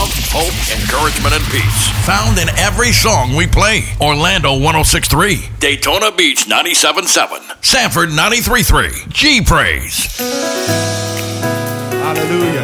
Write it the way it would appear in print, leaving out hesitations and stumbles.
love, hope, encouragement, and peace. Found in every song we play. Orlando 106.3, Daytona Beach 97.7, Sanford 93.3, G-Praise. Hallelujah.